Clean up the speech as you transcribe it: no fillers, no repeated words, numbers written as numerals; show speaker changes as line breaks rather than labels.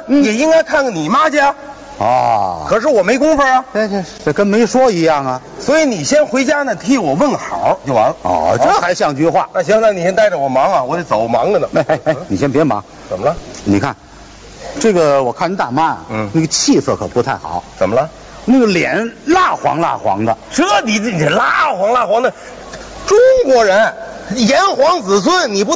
也应该看看你妈家。
啊，
可是我没工夫啊，
这跟没说一样啊。
所以你先回家呢，替我问好就完了。
哦，这还像句话。
那行，那你先带着我忙啊，我得走，忙着呢。
你先别忙。
怎么了？
你看，这个我看你大妈啊，那个气色可不太好。
怎么了？
那个脸蜡黄蜡黄的。
这你蜡黄蜡黄的，中国人炎黄子孙，你不